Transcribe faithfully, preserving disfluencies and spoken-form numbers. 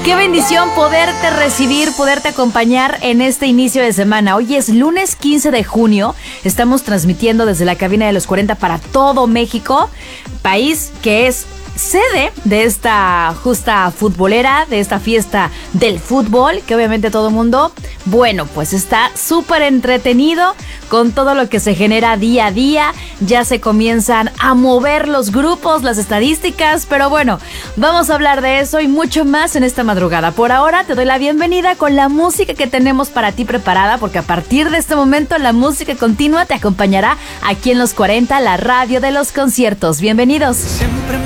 Qué bendición poderte recibir, poderte acompañar en este inicio de semana. Hoy es lunes quince de junio. Estamos transmitiendo desde la cabina de los cuarenta para todo México, país que es sede de esta justa futbolera, de esta fiesta del fútbol, que obviamente todo mundo, bueno, pues está súper entretenido con todo lo que se genera día a día. Ya se comienzan a mover los grupos, las estadísticas, pero bueno, vamos a hablar de eso y mucho más en esta madrugada. Por ahora te doy la bienvenida con la música que tenemos para ti preparada, porque a partir de este momento la música continua te acompañará aquí en los cuarenta, la radio de los conciertos. Bienvenidos. Siempre